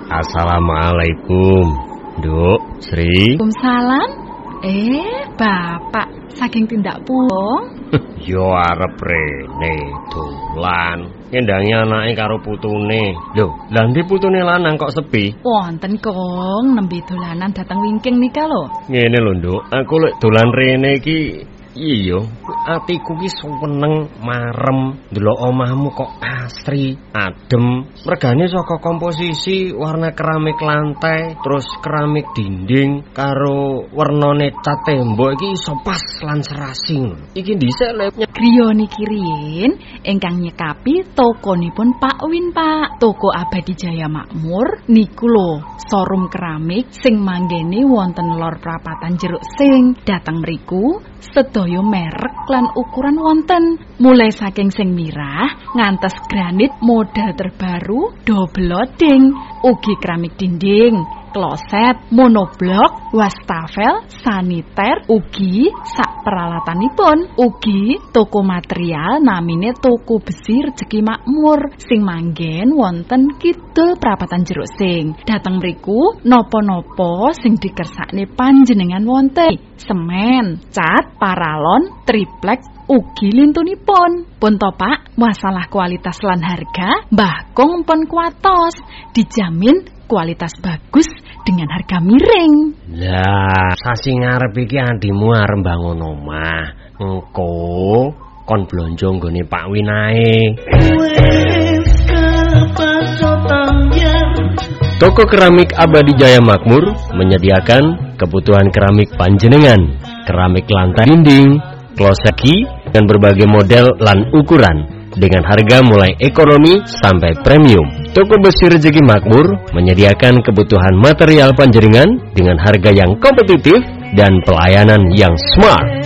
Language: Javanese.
Assalamualaikum, Nduk, Sri. Waalaikumsalam. Bapak, saking tindak pulang. Yo arep rene dolan. Ngendangi anake karo putune. Lho, lha ndi putune lanang kok sepi? Wonten Kong, nembe dolanan dateng wingking nika lho. Ngene lho, Nduk, aku lek dolan rene iki iya, atiku ki seneng marem ndelok omahmu kok asri, adem. Regane saka komposisi warna keramik lantai, terus keramik dinding karo wernane cat tembok iki iso pas lan serasi. Iki dhisik lepnya Griya niki riyin ingkang nyekapi tokonipun Pak Win, Pak. Toko Abadi Jaya Makmur niku lho, showroom keramik sing manggene wonten lor Prapatan Jeruk Sing. Dateng mriku sedaya merek lan ukuran wonten, mulai saking sing mirah ngantos granit model terbaru, double loading, ugi keramik dinding, kloset, monoblok, wastafel, saniter, ugi sak peralatanipun. Ugi toko material namine Toko Besi Rejeki Makmur sing manggen wonten kidul Prapatan Jeruk Sing. Dateng mriku napa-napa sing dikersakne panjenengan wonten. Semen, cat, paralon, triplek, ugi lintunipun. Pun to Pak, masalah kualitas lan harga Mbah Kong pun kuatos, dijamin kualitas bagus dengan harga miring. Lah, sasi ngarep iki andimu arep bangun omah. Engko kon blonjo nggone Pak Win ae. Toko Keramik Abadi Jaya Makmur menyediakan kebutuhan keramik panjenengan, keramik lantai dinding, kloset dan berbagai model lan ukuran dengan harga mulai ekonomi sampai premium. Toko Besi Rejeki Makmur menyediakan kebutuhan material panjenengan dengan harga yang kompetitif dan pelayanan yang smart.